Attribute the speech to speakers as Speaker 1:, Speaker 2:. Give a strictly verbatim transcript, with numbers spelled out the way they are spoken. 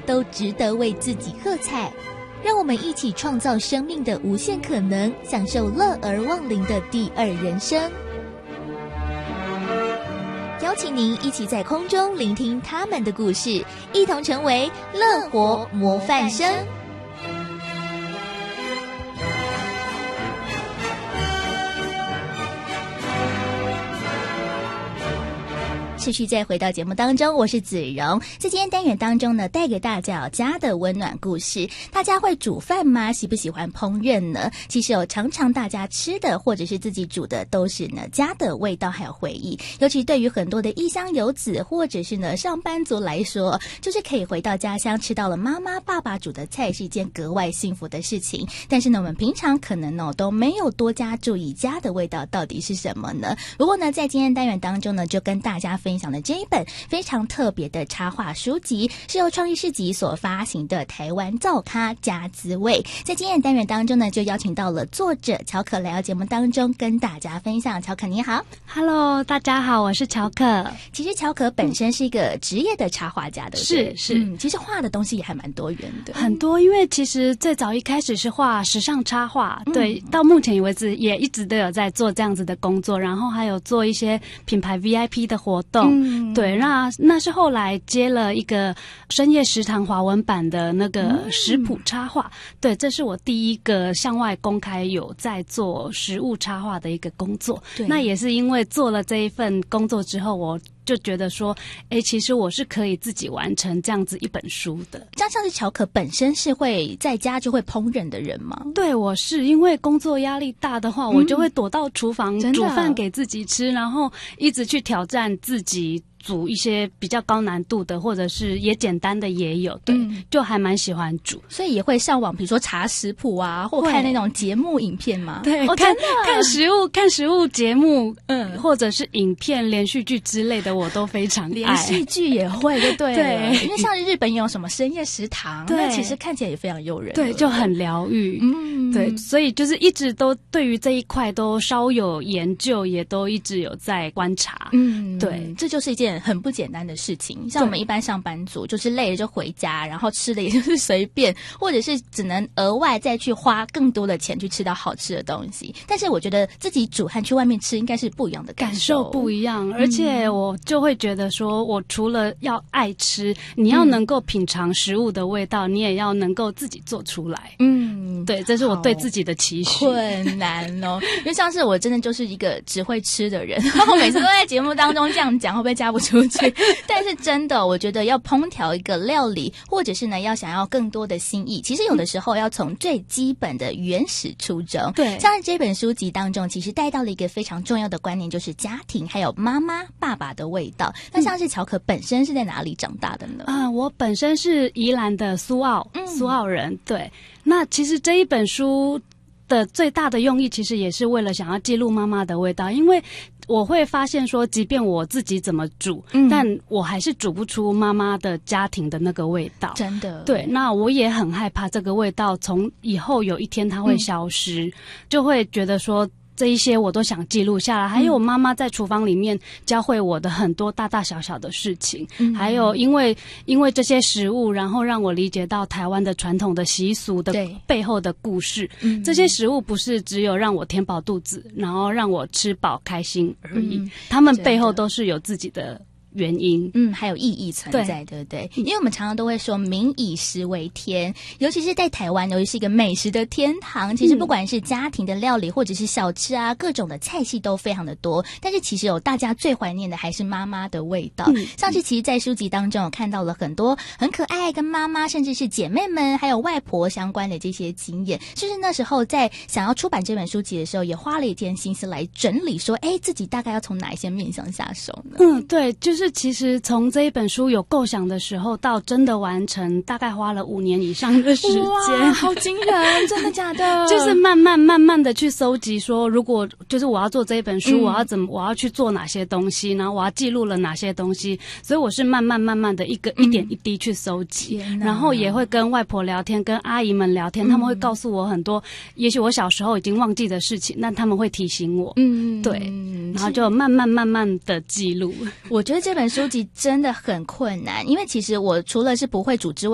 Speaker 1: 都值得为自己喝彩。让我们一起创造生命的无限可能，享受乐而忘灵的第二人生。邀请您一起在空中聆听他们的故事，一同成为乐活模范生。持续再回到节目当中，我是子荣。在今天单元当中呢，带给大家有家的温暖故事。大家会煮饭吗？喜不喜欢烹饪呢？其实有常常大家吃的或者是自己煮的，都是呢家的味道还有回忆。尤其对于很多的异乡游子或者是呢上班族来说，就是可以回到家乡吃到了妈妈爸爸煮的菜，是一件格外幸福的事情。但是呢，我们平常可能呢都没有多加注意家的味道到底是什么呢？不过呢，在今天单元当中呢，就跟大家分享分享的这一本非常特别的插画书籍，是由创意市集所发行的台湾灶咖家滋味。在今天的单元当中呢，就邀请到了作者乔可来到节目当中跟大家分享。乔可你好。
Speaker 2: Hello， 大家好，我是乔可。
Speaker 1: 其实乔可本身是一个职业的插画家，对不对？
Speaker 2: 是是、
Speaker 1: 嗯，其实画的东西也还蛮多元的，
Speaker 2: 很多。因为其实最早一开始是画时尚插画、嗯、对，到目前为止也一直都有在做这样子的工作，然后还有做一些品牌 V I P 的活动、嗯、对，那那是后来接了一个深夜食堂华文版的那个食谱插画、嗯、对，这是我第一个向外公开有在做食物插画的一个工作。那也是因为做了这一份工作之后，我就觉得说，哎，其实我是可以自己完成这样子一本书的。
Speaker 1: 这样像是乔可本身是会在家就会烹饪的人吗？
Speaker 2: 对，我是因为工作压力大的话、嗯、我就会躲到厨房煮饭给自己吃，然后一直去挑战自己煮一些比较高难度的，或者是也简单的也有，对、嗯、就还蛮喜欢煮，
Speaker 1: 所以也会上网比如说查食谱啊，或看那种节目影片吗？
Speaker 2: 对、哦、看看食物看食物节目，嗯，或者是影片连续剧之类的我都非常爱。
Speaker 1: 连续剧也会就对了对，因为像日本有什么深夜食堂，那其实看起来也非常诱人，
Speaker 2: 对，就很疗愈。嗯，对，所以就是一直都对于这一块都稍有研究，也都一直有在观察。嗯，对，
Speaker 1: 这就是一件很不简单的事情。像我们一般上班族就是累了就回家，然后吃的也就是随便，或者是只能额外再去花更多的钱去吃到好吃的东西。但是我觉得自己煮和去外面吃应该是不一样的感受，
Speaker 2: 感受不一样。而且我就会觉得说，我除了要爱吃，你要能够品尝食物的味道、嗯、你也要能够自己做出来。嗯，对，这是我对自己的期许。
Speaker 1: 困难哦，因为像是我真的就是一个只会吃的人，然后每次都在节目当中这样讲，会不会嫁不出去？但是真的，我觉得要烹调一个料理，或者是呢要想要更多的新意，其实有的时候要从最基本的原始初衷。对，像这本书籍当中，其实带到了一个非常重要的观念，就是家庭还有妈妈爸爸的味道。那像是乔可本身是在哪里长大的呢？
Speaker 2: 啊、呃，我本身是宜兰的苏澳，嗯、苏澳人。对，那其实这一本书的最大的用意，其实也是为了想要记录妈妈的味道，因为我会发现说，即便我自己怎么煮、嗯、但我还是煮不出妈妈的家庭的那个味道。
Speaker 1: 真的。对，
Speaker 2: 那我也很害怕这个味道从以后有一天它会消失、嗯、就会觉得说这一些我都想记录下来，还有我妈妈在厨房里面教会我的很多大大小小的事情、嗯、还有因为因为这些食物，然后让我理解到台湾的传统的习俗的背后的故事。这些食物不是只有让我填饱肚子，然后让我吃饱开心而已、嗯、他们背后都是有自己的原因，
Speaker 1: 嗯，还有意义存在， 对, 对不对？因为我们常常都会说民以食为天，尤其是在台湾，尤其是一个美食的天堂，其实不管是家庭的料理或者是小吃啊，各种的菜系都非常的多，但是其实有大家最怀念的还是妈妈的味道、嗯、像是其实在书籍当中有看到了很多很可爱跟妈妈甚至是姐妹们还有外婆相关的这些经验，就是那时候在想要出版这本书籍的时候，也花了一点心思来整理说，哎，自己大概要从哪一些面向下手呢？
Speaker 2: 嗯，对，就是其实从这一本书有构想的时候到真的完成，大概花了五年以上的时间。
Speaker 1: 哇，好惊人！真的假的？
Speaker 2: 就是慢慢慢慢的去搜集，说如果就是我要做这一本书、嗯、我要怎么我要去做哪些东西，然后我要记录了哪些东西，所以我是慢慢慢慢的一个、嗯、一点一滴去搜集，然后也会跟外婆聊天，跟阿姨们聊天、嗯、他们会告诉我很多也许我小时候已经忘记的事情，但他们会提醒我。嗯，对，然后就慢慢慢慢的记录。
Speaker 1: 我觉得这本书籍真的很困难，因为其实我除了是不会煮之外，